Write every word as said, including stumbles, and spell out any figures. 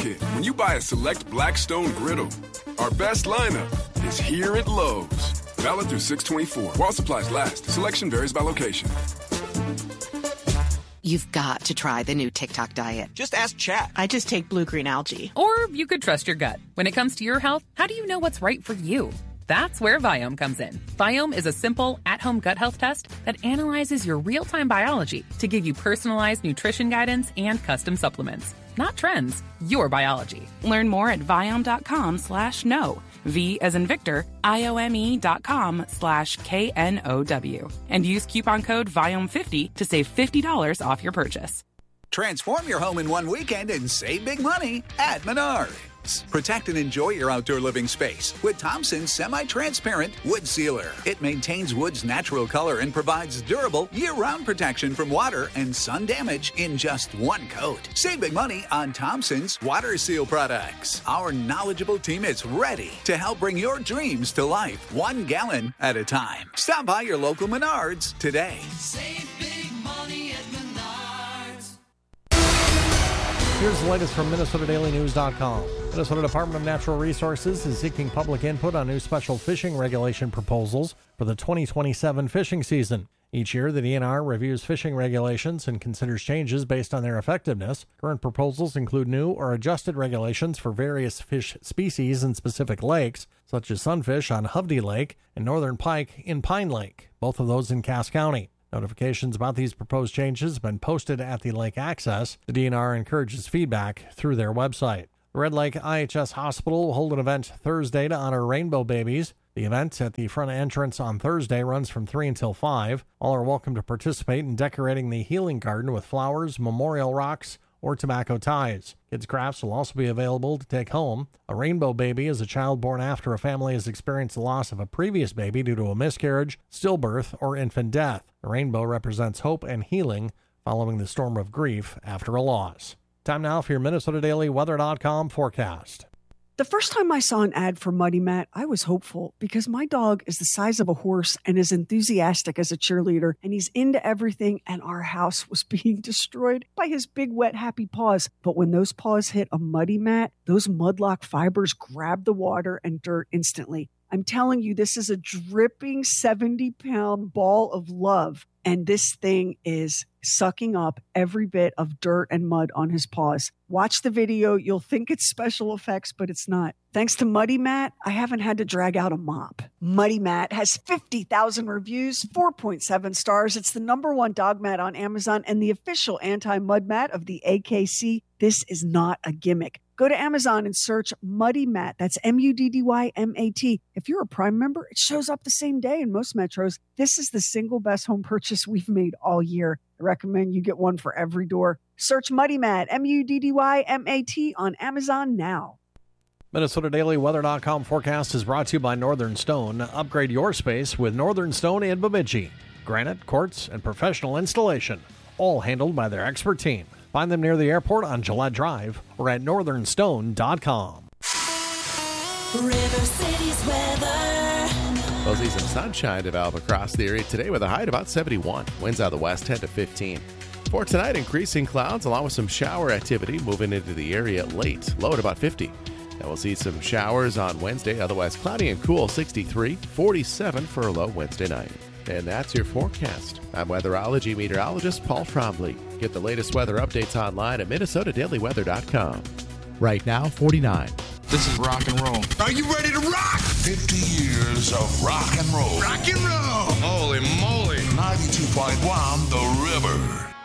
kit when you buy a select Blackstone griddle. Our best lineup is here at Lowe's. Valid through six twenty-four. While supplies last. Selection varies by location. You've got to try the new TikTok diet. Just ask Chat. I just take blue-green algae. Or you could trust your gut. When it comes to your health, how do you know what's right for you? That's where Viome comes in. Viome is a simple, at-home gut health test that analyzes your real-time biology to give you personalized nutrition guidance and custom supplements. Not trends, your biology. Learn more at Viome.com slash no. V as in Victor, I-O-M-E dot com slash K N O W. And use coupon code Viome fifty to save fifty dollars off your purchase. Transform your home in one weekend and save big money at Menards. Protect and enjoy your outdoor living space with Thompson's semi-transparent wood sealer. It maintains wood's natural color and provides durable year-round protection from water and sun damage in just one coat. Save big money on Thompson's water seal products. Our knowledgeable team is ready to help bring your dreams to life, one gallon at a time. Stop by your local Menards today. Save big money at Menards. Here's the latest from Minnesota Daily News dot com. Minnesota Department of Natural Resources is seeking public input on new special fishing regulation proposals for the twenty twenty-seven fishing season. Each year, the D N R reviews fishing regulations and considers changes based on their effectiveness. Current proposals include new or adjusted regulations for various fish species in specific lakes, such as sunfish on Hovde Lake and northern pike in Pine Lake, both of those in Cass County. Notifications about these proposed changes have been posted at the lake access. The D N R encourages feedback through their website. The Red Lake I H S Hospital will hold an event Thursday to honor rainbow babies. The event at the front entrance on Thursday runs from three until five. All are welcome to participate in decorating the healing garden with flowers, memorial rocks, or tobacco ties. Kids' crafts will also be available to take home. A rainbow baby is a child born after a family has experienced the loss of a previous baby due to a miscarriage, stillbirth, or infant death. The rainbow represents hope and healing following the storm of grief after a loss. Time now for your Minnesota Daily Weather dot com forecast. The first time I saw an ad for Muddy Mat, I was hopeful because my dog is the size of a horse and is enthusiastic as a cheerleader, and he's into everything, and our house was being destroyed by his big, wet, happy paws. But when those paws hit a Muddy Mat, those mudlock fibers grab the water and dirt instantly. I'm telling you, this is a dripping seventy-pound ball of love, and this thing is sucking up every bit of dirt and mud on his paws. Watch the video. You'll think it's special effects, but it's not. Thanks to Muddy Mat, I haven't had to drag out a mop. Muddy Mat has fifty thousand reviews, four point seven stars. It's the number one dog mat on Amazon and the official anti-mud mat of the A K C. This is not a gimmick. Go to Amazon and search Muddy Mat. That's M U D D Y M A T. If you're a Prime member, it shows up the same day in most metros. This is the single best home purchase we've made all year. I recommend you get one for every door. Search Muddy Mat, M U D D Y M A T, on Amazon now. Minnesota Daily Weather dot com forecast is brought to you by Northern Stone. Upgrade your space with Northern Stone in Bemidji. Granite, quartz, and professional installation, all handled by their expert team. Find them near the airport on Gillette Drive or at northern stone dot com. River City's weather. We'll see some sunshine develop across the area today with a high at about seventy-one. Winds out of the west ten to fifteen. For tonight, increasing clouds along with some shower activity moving into the area late. Low at about fifty. And we'll see some showers on Wednesday, otherwise cloudy and cool, sixty-three, forty-seven for a low Wednesday night. And that's your forecast. I'm weatherology meteorologist Paul Trombley. Get the latest weather updates online at Minnesota Daily Weather dot com. Right now, forty-nine. This is rock and roll. Are you ready to rock? fifty years of rock and roll. Rock and roll. Holy moly. ninety-two point one The River.